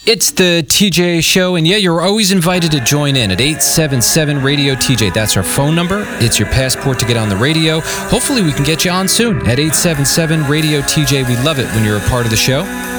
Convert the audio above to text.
It's the TJ Show, and yeah, you're always invited to join in at 877 Radio TJ. That's our phone number. It's your passport to get on the radio. Hopefully we can get you on soon at 877 Radio TJ. We love it when you're a part of the show.